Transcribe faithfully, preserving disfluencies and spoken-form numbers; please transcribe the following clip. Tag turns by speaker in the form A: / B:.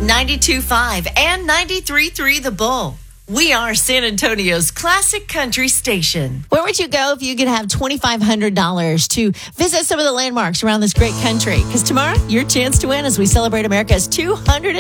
A: ninety-two point five and ninety-three point three The Bull. We are San Antonio's classic country station. Where would you go if you could have twenty-five hundred dollars to visit some of the landmarks around this great country? Because tomorrow, your chance to win as we celebrate America's two hundred